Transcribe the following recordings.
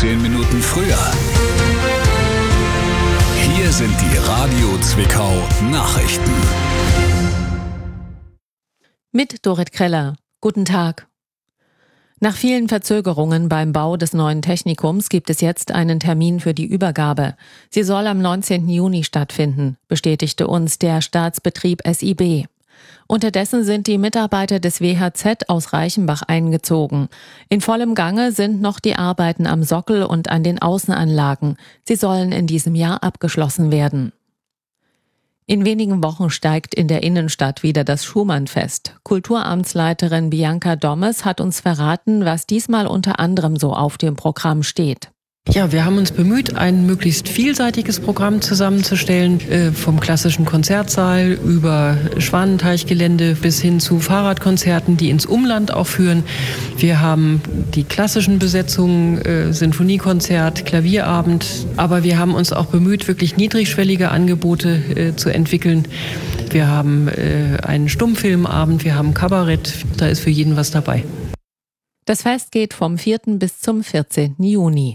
10 Minuten früher. Hier sind die Radio Zwickau Nachrichten. Mit Dorit Kreller. Guten Tag. Nach vielen Verzögerungen beim Bau des neuen Technikums gibt es jetzt einen Termin für die Übergabe. Sie soll am 19. Juni stattfinden, bestätigte uns der Staatsbetrieb SIB. Unterdessen sind die Mitarbeiter des WHZ aus Reichenbach eingezogen. In vollem Gange sind noch die Arbeiten am Sockel und an den Außenanlagen. Sie sollen in diesem Jahr abgeschlossen werden. In wenigen Wochen steigt in der Innenstadt wieder das Schumann-Fest. Kulturamtsleiterin Bianca Dommes hat uns verraten, was diesmal unter anderem so auf dem Programm steht. Ja, wir haben uns bemüht, ein möglichst vielseitiges Programm zusammenzustellen, vom klassischen Konzertsaal über Schwanenteichgelände bis hin zu Fahrradkonzerten, die ins Umland auch führen. Wir haben die klassischen Besetzungen, Sinfoniekonzert, Klavierabend, aber wir haben uns auch bemüht, wirklich niedrigschwellige Angebote zu entwickeln. Wir haben einen Stummfilmabend, wir haben Kabarett, da ist für jeden was dabei. Das Fest geht vom 4. bis zum 14. Juni.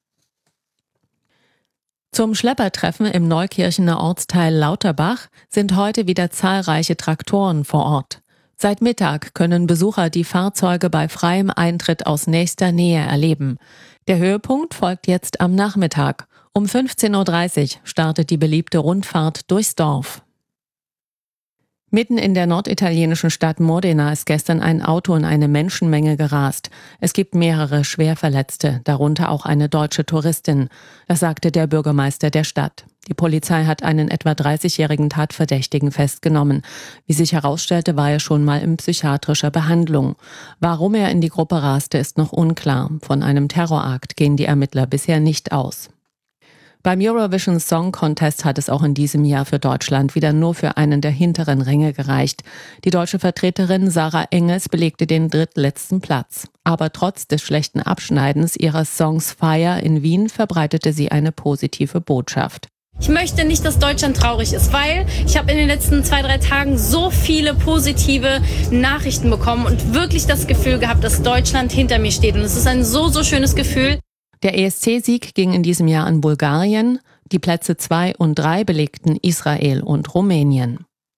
Zum Schleppertreffen im Neukirchener Ortsteil Lauterbach sind heute wieder zahlreiche Traktoren vor Ort. Seit Mittag können Besucher die Fahrzeuge bei freiem Eintritt aus nächster Nähe erleben. Der Höhepunkt folgt jetzt am Nachmittag. Um 15.30 Uhr startet die beliebte Rundfahrt durchs Dorf. Mitten in der norditalienischen Stadt Modena ist gestern ein Auto in eine Menschenmenge gerast. Es gibt mehrere Schwerverletzte, darunter auch eine deutsche Touristin. Das sagte der Bürgermeister der Stadt. Die Polizei hat einen etwa 30-jährigen Tatverdächtigen festgenommen. Wie sich herausstellte, war er schon mal in psychiatrischer Behandlung. Warum er in die Gruppe raste, ist noch unklar. Von einem Terrorakt gehen die Ermittler bisher nicht aus. Beim Eurovision Song Contest hat es auch in diesem Jahr für Deutschland wieder nur für einen der hinteren Ränge gereicht. Die deutsche Vertreterin Sarah Engels belegte den drittletzten Platz. Aber trotz des schlechten Abschneidens ihres Songs Fire in Wien verbreitete sie eine positive Botschaft. Ich möchte nicht, dass Deutschland traurig ist, weil ich habe in den letzten 2-3 Tagen so viele positive Nachrichten bekommen und wirklich das Gefühl gehabt, dass Deutschland hinter mir steht. Und es ist ein so schönes Gefühl. Der ESC-Sieg ging in diesem Jahr an Bulgarien. Die Plätze 2 und 3 belegten Israel und Rumänien.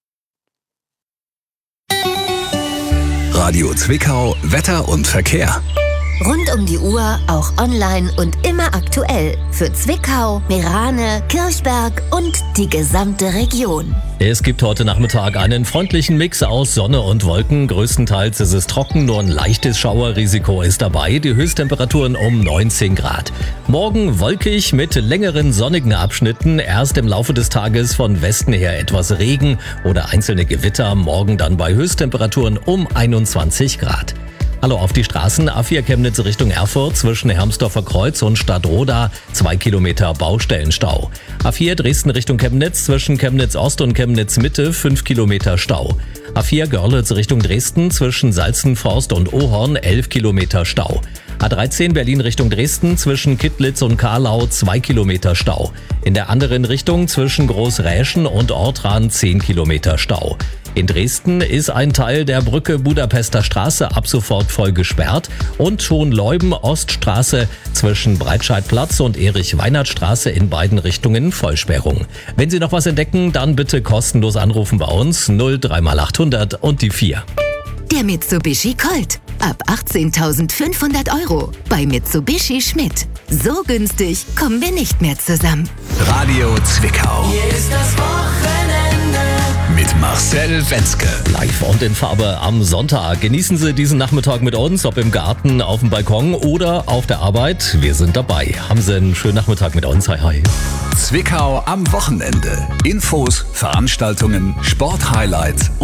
Radio Zwickau, Wetter und Verkehr. Rund um die Uhr, auch online und immer aktuell. Für Zwickau, Meerane, Kirchberg und die gesamte Region. Es gibt heute Nachmittag einen freundlichen Mix aus Sonne und Wolken. Größtenteils ist es trocken, nur ein leichtes Schauerrisiko ist dabei. Die Höchsttemperaturen um 19 Grad. Morgen wolkig mit längeren sonnigen Abschnitten. Erst im Laufe des Tages von Westen her etwas Regen oder einzelne Gewitter. Morgen dann bei Höchsttemperaturen um 21 Grad. Hallo auf die Straßen. A4 Chemnitz Richtung Erfurt zwischen Hermsdorfer Kreuz und Stadtroda 2 Kilometer Baustellenstau. A4 Dresden Richtung Chemnitz zwischen Chemnitz Ost und Chemnitz Mitte 5 Kilometer Stau. A4 Görlitz Richtung Dresden zwischen Salzenforst und Ohorn 11 Kilometer Stau. A13 Berlin Richtung Dresden zwischen Kittlitz und Karlau 2 Kilometer Stau. In der anderen Richtung zwischen Großräschen und Ortran 10 Kilometer Stau. In Dresden ist ein Teil der Brücke Budapester Straße ab sofort voll gesperrt und Schonleuben Oststraße zwischen Breitscheidplatz und Erich-Weinert-Straße in beiden Richtungen Vollsperrung. Wenn Sie noch was entdecken, dann bitte kostenlos anrufen bei uns 03800 und die 4. Der Mitsubishi Colt. Ab 18.500 € bei Mitsubishi Schmidt. So günstig kommen wir nicht mehr zusammen. Radio Zwickau. Hier ist das Wochenende. Mit Marcel Wenzke. Live und in Farbe am Sonntag. Genießen Sie diesen Nachmittag mit uns, ob im Garten, auf dem Balkon oder auf der Arbeit. Wir sind dabei. Haben Sie einen schönen Nachmittag mit uns. Hi, hi. Zwickau am Wochenende. Infos, Veranstaltungen, Sporthighlights